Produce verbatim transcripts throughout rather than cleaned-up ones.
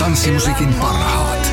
tanssimusiikin parhaat.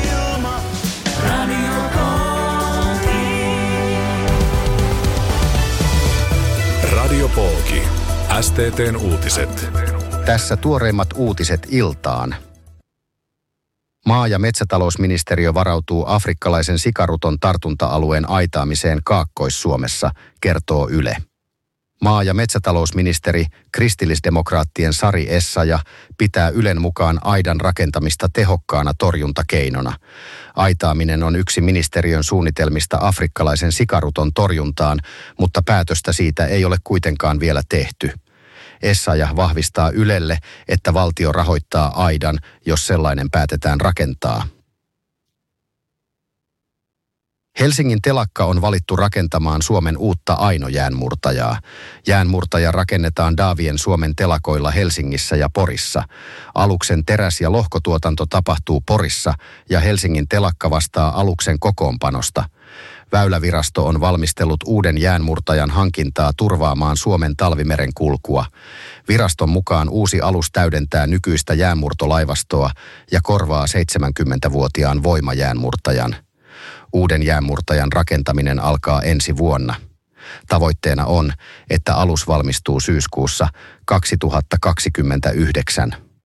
Radio Polki. S T T:n uutiset. Tässä tuoreimmat uutiset iltaan. Maa- ja metsätalousministeriö varautuu afrikkalaisen sikaruton tartunta-alueen aitaamiseen Kaakkois-Suomessa, kertoo Yle. Maa- ja metsätalousministeri kristillisdemokraattien Sari Essayah pitää Ylen mukaan aidan rakentamista tehokkaana torjuntakeinona. Aitaaminen on yksi ministeriön suunnitelmista afrikkalaisen sikaruton torjuntaan, mutta päätöstä siitä ei ole kuitenkaan vielä tehty. Essayah vahvistaa Ylelle, että valtio rahoittaa aidan, jos sellainen päätetään rakentaa. Helsingin telakka on valittu rakentamaan Suomen uutta Aino-jäänmurtajaa. Jäänmurtaja rakennetaan Daavien Suomen telakoilla Helsingissä ja Porissa. Aluksen teräs- ja lohkotuotanto tapahtuu Porissa ja Helsingin telakka vastaa aluksen kokoonpanosta. Väylävirasto on valmistellut uuden jäänmurtajan hankintaa turvaamaan Suomen talvimeren kulkua. Viraston mukaan uusi alus täydentää nykyistä jäänmurtolaivastoa ja korvaa seitsemänkymmentävuotiaan voimajäänmurtajan. Uuden jäänmurtajan rakentaminen alkaa ensi vuonna. Tavoitteena on, että alus valmistuu syyskuussa kaksituhattakaksikymmentäyhdeksän.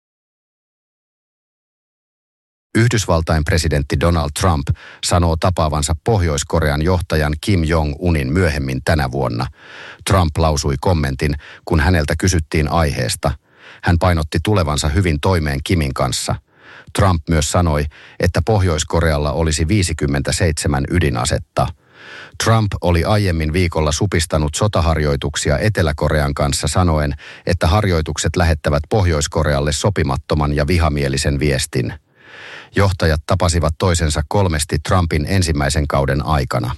Yhdysvaltain presidentti Donald Trump sanoo tapaavansa Pohjois-Korean johtajan Kim Jong-unin myöhemmin tänä vuonna. Trump lausui kommentin, kun häneltä kysyttiin aiheesta. Hän painotti tulevansa hyvin toimeen Kimin kanssa. Trump myös sanoi, että Pohjois-Korealla olisi viisikymmentäseitsemän ydinasetta. Trump oli aiemmin viikolla supistanut sotaharjoituksia Etelä-Korean kanssa sanoen, että harjoitukset lähettävät Pohjois-Korealle sopimattoman ja vihamielisen viestin. Johtajat tapasivat toisensa kolmesti Trumpin ensimmäisen kauden aikana.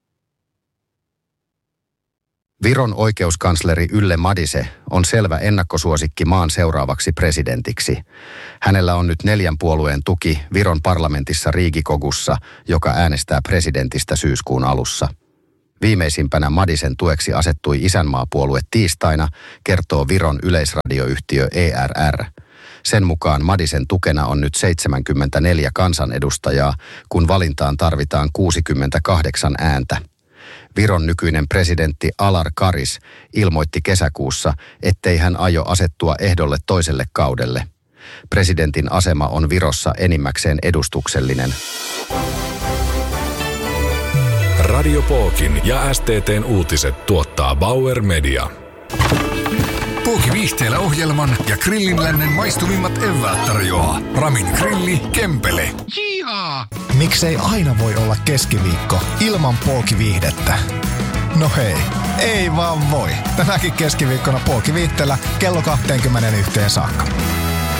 Viron oikeuskansleri Yle Madise on selvä ennakkosuosikki maan seuraavaksi presidentiksi. Hänellä on nyt neljän puolueen tuki Viron parlamentissa Riigikogussa, joka äänestää presidentistä syyskuun alussa. Viimeisimpänä Madisen tueksi asettui isänmaapuolue tiistaina, kertoo Viron yleisradioyhtiö E R R. Sen mukaan Madisen tukena on nyt seitsemänkymmentäneljä kansanedustajaa, kun valintaan tarvitaan kuusikymmentäkahdeksan ääntä. Viron nykyinen presidentti Alar Karis ilmoitti kesäkuussa, ettei hän aio asettua ehdolle toiselle kaudelle. Presidentin asema on Virossa enimmäkseen edustuksellinen. Radio Polkin ja S T T:n uutiset tuottaa Bauer Media. Pooki Viihteellä ohjelman ja Grillinlännen maistuvimmat eväät tarjoaa Ramin Grilli Kempele. Jihaa! Miksei aina voi olla keskiviikko ilman Pooki Viihdettä? No hei, ei vaan voi. Tänäkin keskiviikkona Pooki Viihteellä kello kaksikymmentäyksi saakka.